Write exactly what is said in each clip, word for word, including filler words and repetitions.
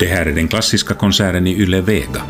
Det här är den klassiska konserten i Yle Vega.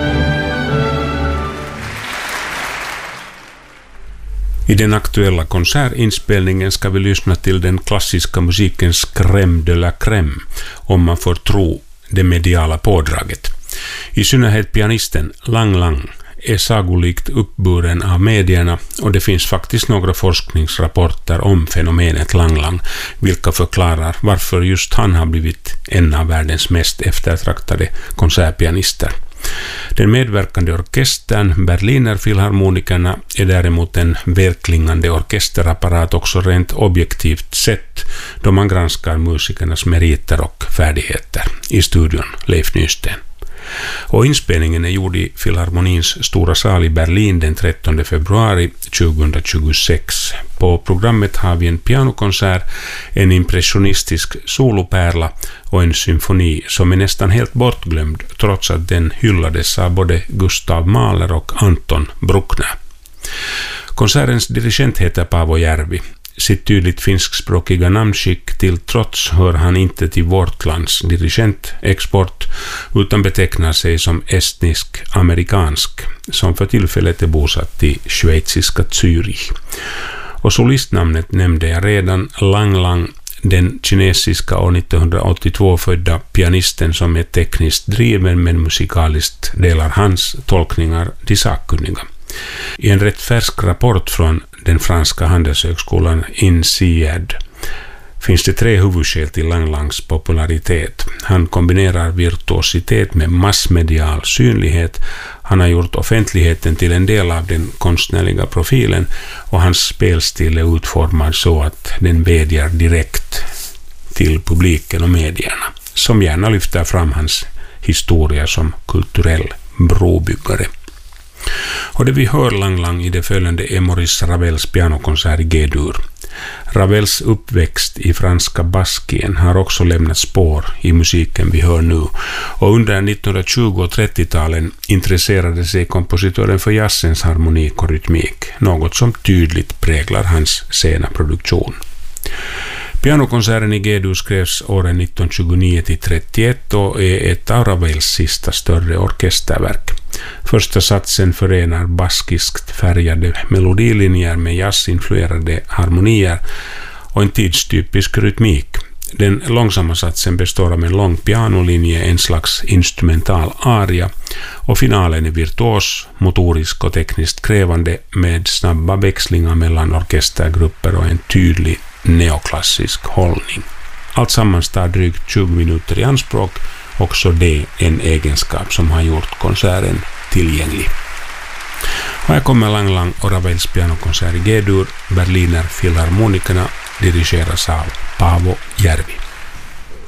I den aktuella konsertinspelningen ska vi lyssna till den klassiska musikens crème de la crème, om man får tro det mediala pådraget. I synnerhet pianisten Lang Lang är sagolikt uppburen av medierna, och det finns faktiskt några forskningsrapporter om fenomenet Lang Lang, vilka förklarar varför just han har blivit en av världens mest eftertraktade konsertpianister. Den medverkande orkestern, Berliner Philharmonikerna, är däremot en välklingande orkesterapparat också rent objektivt sett, då man granskar musikernas meriter och färdigheter. I studion Leif Nysten. Och inspelningen är gjord i Filharmonins stora sal i Berlin den trettonde februari tjugohundratjugosex. På programmet har vi en pianokonsert, en impressionistisk solopärla och en symfoni som är nästan helt bortglömd trots att den hyllades av både Gustav Mahler och Anton Bruckner. Konsertens dirigent heter Paavo Järvi. Sitt tydligt finskspråkiga namnskick till trots hör han inte till vårt lands dirigentexport utan betecknar sig som estnisk-amerikansk, som för tillfället är bosatt i schweiziska Zürich. Och solistnamnet nämnde jag redan, Lang Lang, den kinesiska och nittonhundraåttiotvå födda pianisten som är tekniskt driven men musikaliskt delar hans tolkningar de sakkunniga. I en rätt färsk rapport från den franska handelshögskolan INSEAD finns det tre huvudskäl till Lang Langs popularitet. Han kombinerar virtuositet med massmedial synlighet, han har gjort offentligheten till en del av den konstnärliga profilen och hans spelstil är utformad så att den vädjar direkt till publiken och medierna, som gärna lyfter fram hans historia som kulturell brobyggare. Och det vi hör Lang Lang i det följande är Maurice Ravels pianokonsert i G-dur. Ravels uppväxt i franska Baskien har också lämnat spår i musiken vi hör nu, och under nittonhundratjugo- och trettio-talen intresserade sig kompositören för jazzens harmonik och rytmik, något som tydligt präglar hans sena produktion. Pianokonserten i G-dur skrevs åren nittonhundratjugonio till trettioett och är ett av Ravels sista större orkesterverk. Första satsen förenar baskiskt färgade melodilinjer med jazzinfluerade harmonier och en tidstypisk rytmik. Den långsamma satsen består av en lång pianolinje, en slags instrumental aria, och finalen är virtuos, motorisk och tekniskt krävande med snabba växlingar mellan orkestergrupper och en tydlig neoklassisk hållning. Allt sammans tar drygt tjugo minuter i anspråk, också det en egenskap som har gjort konserten tillgänglig. Och här kommer Lang Lang och Ravels pianokonsert i G-dur. Berliner Philharmonikerna dirigeras av Paavo Järvi.